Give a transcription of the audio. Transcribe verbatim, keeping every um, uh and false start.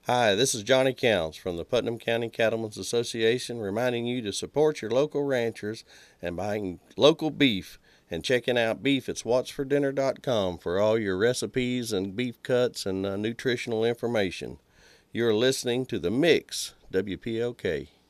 Hi, this is Johnny Counts from the Putnam County Cattlemen's Association, reminding you to support your local ranchers and buying local beef and checking out beef at swats for dinner dot com for all your recipes and beef cuts and uh, nutritional information. You're listening to The Mix, W P O K.